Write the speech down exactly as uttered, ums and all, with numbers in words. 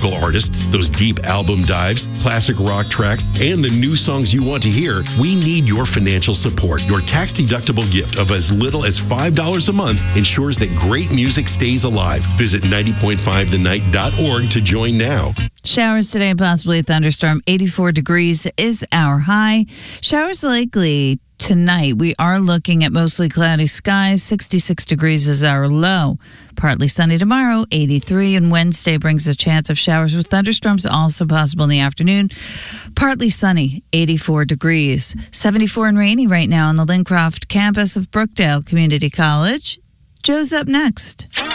local artists, those deep album dives, classic rock tracks, and the new songs you want to hear, we need your financial support. Your tax-deductible gift of as little as five dollars a month ensures that great music stays alive. Visit ninety point five the night dot org to join now. Showers today, possibly a thunderstorm. eighty-four degrees is our high. Showers likely tonight. We are looking at mostly cloudy skies. sixty-six degrees is our low. Partly sunny tomorrow, eighty-three. And Wednesday brings a chance of showers with thunderstorms also possible in the afternoon. Partly sunny, eighty-four degrees. seventy-four and rainy right now on the Lincroft campus of Brookdale Community College. Joe's up next.